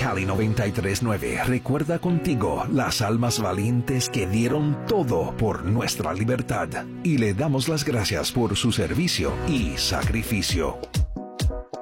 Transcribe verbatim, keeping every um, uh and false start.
Cali noventa y tres punto nueve recuerda contigo las almas valientes que dieron todo por nuestra libertad y le damos las gracias por su servicio y sacrificio.